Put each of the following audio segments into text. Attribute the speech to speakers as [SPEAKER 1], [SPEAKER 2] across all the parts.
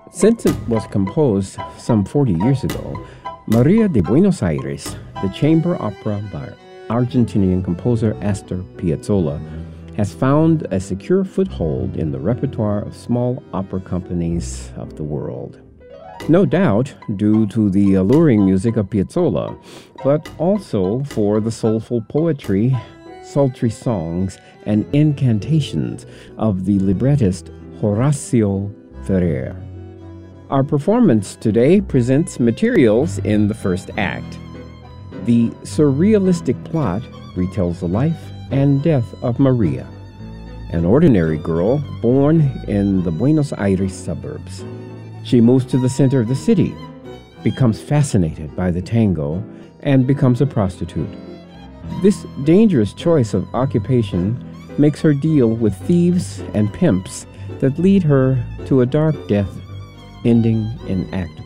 [SPEAKER 1] Since it was composed some 40 years ago, Maria de Buenos Aires, the chamber opera by Argentinian composer Astor Piazzolla, has found a secure foothold in the repertoire of small opera companies of the world. No doubt due to the alluring music of Piazzolla, but also for the soulful poetry, sultry songs, and incantations of the librettist Horacio Ferrer. Our performance today presents materials in the first act. The surrealistic plot retells the life and death of Maria, an ordinary girl born in the Buenos Aires suburbs. She moves to the center of the city, becomes fascinated by the tango, and becomes a prostitute. This dangerous choice of occupation makes her deal with thieves and pimps that lead her to a dark death, ending in Act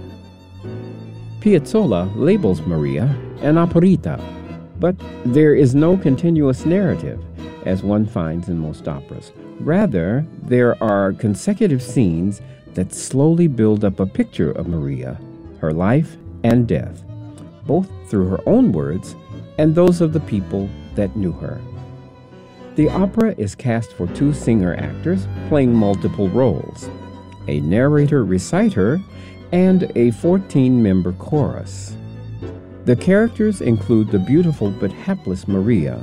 [SPEAKER 1] 1. Piazzolla labels Maria an operetta, but there is no continuous narrative, as one finds in most operas. Rather, there are consecutive scenes that slowly build up a picture of Maria, her life and death, both through her own words and those of the people that knew her. The opera is cast for 2 singer-actors playing multiple roles, a narrator-reciter, and a 14-member chorus. The characters include the beautiful but hapless Maria,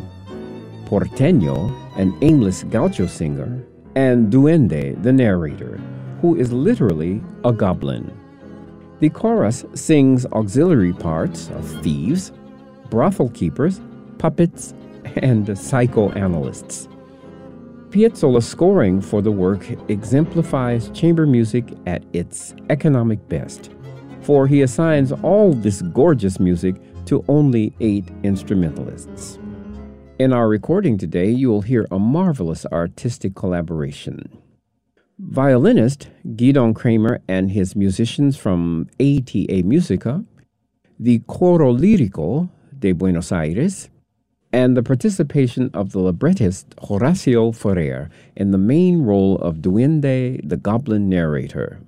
[SPEAKER 1] Porteño, an aimless gaucho singer, and Duende, the narrator, who is literally a goblin. The chorus sings auxiliary parts of thieves, brothel keepers, puppets, and psychoanalysts. Piazzolla's scoring for the work exemplifies chamber music at its economic best, for he assigns all this gorgeous music to only 8 instrumentalists. In our recording today, you will hear a marvelous artistic collaboration. Violinist Gidon Kramer and his musicians from ATA Musica, the Coro Lirico de Buenos Aires, and the participation of the librettist Horacio Ferrer in the main role of Duende, the goblin narrator.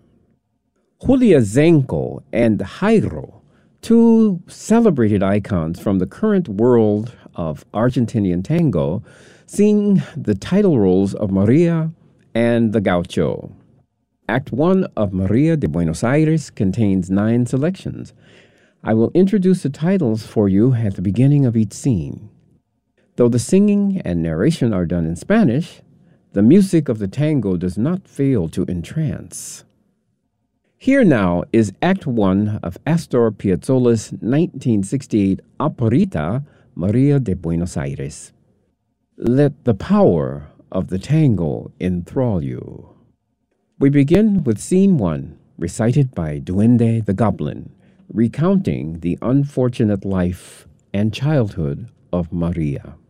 [SPEAKER 1] Julia Zenko and Jairo, 2 celebrated icons from the current world of Argentinian tango, sing the title roles of Maria and the Gaucho. Act 1 of Maria de Buenos Aires contains 9 selections. I will introduce the titles for you at the beginning of each scene. Though the singing and narration are done in Spanish, the music of the tango does not fail to entrance. Here now is Act 1 of Astor Piazzolla's 1968 operetta, Maria de Buenos Aires. Let the power of the tango enthrall you. We begin with Scene 1, recited by Duende the Goblin, recounting the unfortunate life and childhood of Maria.